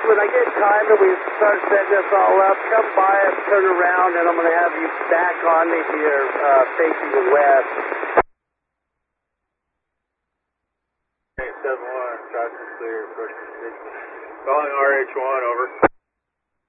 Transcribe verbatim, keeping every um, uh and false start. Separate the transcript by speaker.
Speaker 1: when I get time and we start setting this all up, come by us, turn around, and I'm going to have you back on me to your uh, facing the west.
Speaker 2: seven one, traffic clear, approaching station. Calling R H one, over.